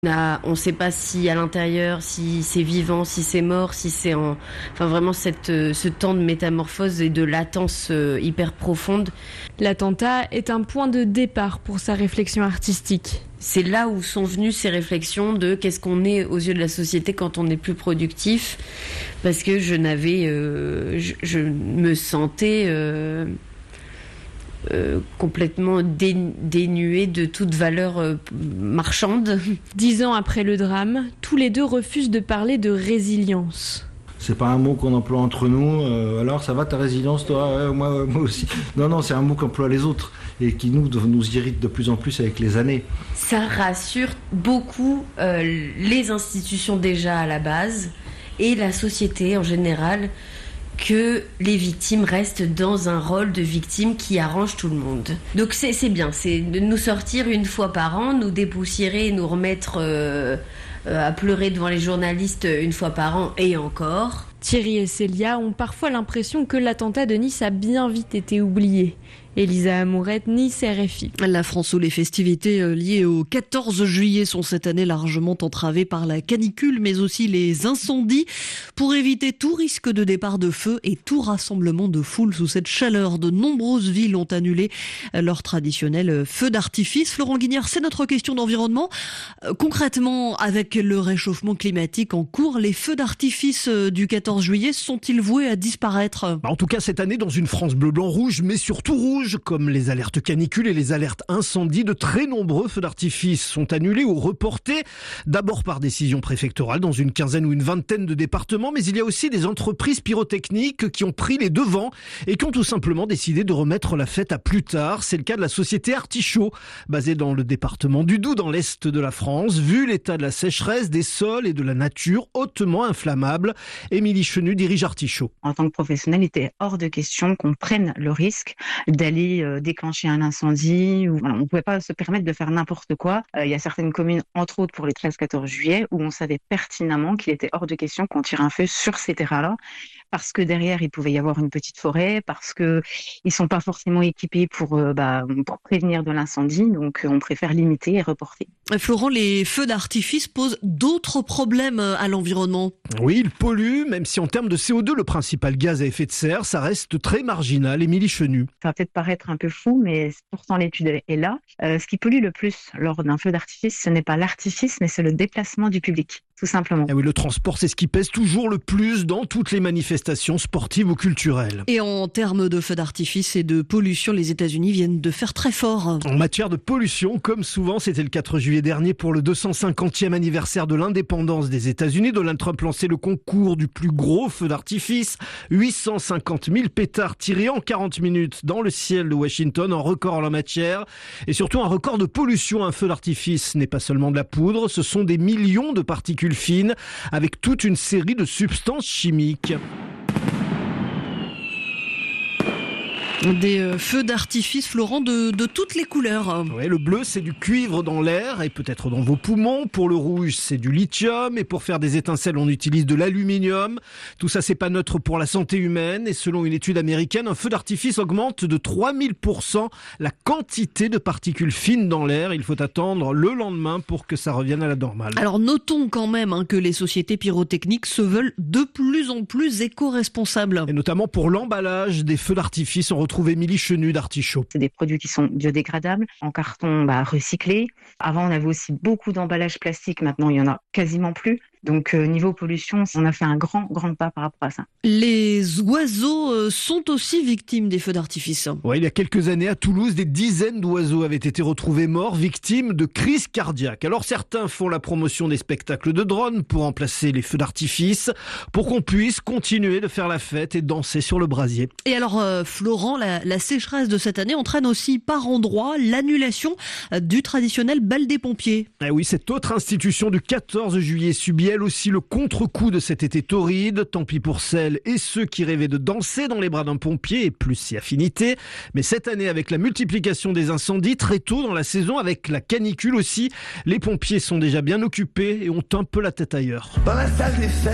On ne sait pas si à l'intérieur, si c'est vivant, si c'est mort, si c'est enfin vraiment ce temps de métamorphose et de latence hyper profonde. L'attentat est un point de départ pour sa réflexion artistique. C'est là où sont venues ces réflexions de qu'est-ce qu'on est aux yeux de la société quand on est plus productif, parce que je me sentais complètement dénuée de toute valeur marchande. 10 ans après le drame, tous les deux refusent de parler de résilience. C'est pas un mot qu'on emploie entre nous. Alors ça va ta résilience toi? Ouais, moi aussi. Non, c'est un mot qu'emploient les autres et qui nous irrite de plus en plus avec les années. Ça rassure beaucoup les institutions déjà à la base et la société en général, que les victimes restent dans un rôle de victime qui arrange tout le monde. Donc c'est bien, c'est de nous sortir une fois par an, nous dépoussiérer et nous remettre à pleurer devant les journalistes une fois par an et encore. Thierry et Célia ont parfois l'impression que l'attentat de Nice a bien vite été oublié. Elisa Amourette, Nice, RFI. La France où les festivités liées au 14 juillet sont cette année largement entravées par la canicule, mais aussi les incendies. Pour éviter tout risque de départ de feu et tout rassemblement de foule sous cette chaleur, de nombreuses villes ont annulé leur traditionnel feu d'artifice. Florent Guignard, c'est notre question d'environnement. Concrètement, avec le réchauffement climatique en cours, les feux d'artifice du 14 juillet sont-ils voués à disparaître ? En tout cas, cette année, dans une France bleu, blanc, rouge, mais surtout rouge, comme les alertes canicules et les alertes incendies, de très nombreux feux d'artifice sont annulés ou reportés, d'abord par décision préfectorale dans une quinzaine ou une vingtaine de départements, mais il y a aussi des entreprises pyrotechniques qui ont pris les devants et qui ont tout simplement décidé de remettre la fête à plus tard. C'est le cas de la société Artichaut, basée dans le département du Doubs, dans l'est de la France. Vu l'état de la sécheresse, des sols et de la nature hautement inflammables, Émilie Chenu dirige Artichaut. En tant que professionnel, il était hors de question qu'on prenne le risque d'aller déclencher un incendie. On ne pouvait pas se permettre de faire n'importe quoi. Il y a certaines communes, entre autres pour les 13-14 juillet, où on savait pertinemment qu'il était hors de question qu'on tire un feu sur ces terrains-là, parce que derrière, il pouvait y avoir une petite forêt, parce qu'ils ne sont pas forcément équipés pour prévenir de l'incendie. Donc, on préfère limiter et reporter. Florent, les feux d'artifice posent d'autres problèmes à l'environnement. Oui, ils polluent, même si en termes de CO2, le principal gaz à effet de serre, ça reste très marginal. Émilie Chenu. Ça va peut-être paraître un peu fou, mais pourtant l'étude est là. Ce qui pollue le plus lors d'un feu d'artifice, ce n'est pas l'artifice, mais c'est le déplacement du public, tout simplement. Et oui, le transport, c'est ce qui pèse toujours le plus dans toutes les manifestations sportives ou culturelles. Et en termes de feux d'artifice et de pollution, les États-Unis viennent de faire très fort. En matière de pollution, comme souvent, c'était le 4 juillet dernier pour le 250e anniversaire de l'indépendance des États-Unis. Donald Trump lançait le concours du plus gros feu d'artifice. 850 000 pétards tirés en 40 minutes dans le ciel de Washington, un record en la matière. Et surtout un record de pollution. Un feu d'artifice n'est pas seulement de la poudre, ce sont des millions de particules fines avec toute une série de substances chimiques. Des feux d'artifice, Florent, de toutes les couleurs. Ouais, le bleu, c'est du cuivre dans l'air et peut-être dans vos poumons. Pour le rouge, c'est du lithium. Et pour faire des étincelles, on utilise de l'aluminium. Tout ça, c'est pas neutre pour la santé humaine. Et selon une étude américaine, un feu d'artifice augmente de 3000% la quantité de particules fines dans l'air. Il faut attendre le lendemain pour que ça revienne à la normale. Alors notons quand même que les sociétés pyrotechniques se veulent de plus en plus éco-responsables. Et notamment pour l'emballage des feux d'artifice, on retrouve Émilie Chenu d'Artichaut. C'est des produits qui sont biodégradables, en carton recyclé. Avant, on avait aussi beaucoup d'emballages plastiques. Maintenant, il y en a quasiment plus. Donc, niveau pollution, on a fait un grand pas par rapport à ça. Les oiseaux sont aussi victimes des feux d'artifice. Ouais, il y a quelques années, à Toulouse, des dizaines d'oiseaux avaient été retrouvés morts, victimes de crises cardiaques. Alors, certains font la promotion des spectacles de drones pour remplacer les feux d'artifice, pour qu'on puisse continuer de faire la fête et danser sur le brasier. Et alors, Florent, la sécheresse de cette année entraîne aussi par endroits l'annulation du traditionnel bal des pompiers. Eh oui, cette autre institution du 14 juillet subit elle aussi le contre-coup de cet été torride. Tant pis pour celles et ceux qui rêvaient de danser dans les bras d'un pompier et plus si affinité. Mais cette année, avec la multiplication des incendies, très tôt dans la saison, avec la canicule aussi, les pompiers sont déjà bien occupés et ont un peu la tête ailleurs. Dans la salle des fêtes.